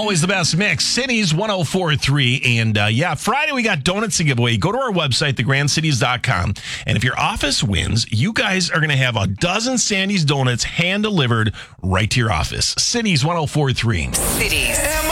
Always the best mix. Cities 104.3. And Friday we got donuts to give away. Go to our website, thegrandcities.com. And if your office wins, you guys are going to have a dozen Sandy's donuts hand delivered right to your office. Cities 104.3. Cities.